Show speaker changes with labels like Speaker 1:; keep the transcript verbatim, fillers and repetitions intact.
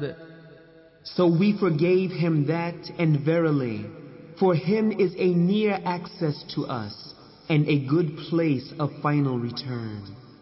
Speaker 1: So we forgave him that, and verily, for him is a near access to us, and a good place of final return.